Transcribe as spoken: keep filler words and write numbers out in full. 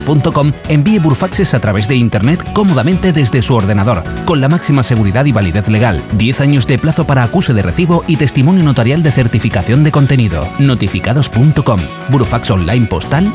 punto com envíe burofaxes a través de Internet cómodamente desde su ordenador, con la máxima seguridad y validez legal, diez años de plazo para acuse de recibo y testimonio notarial de certificación de contenido. Notificados punto com, burofax online postal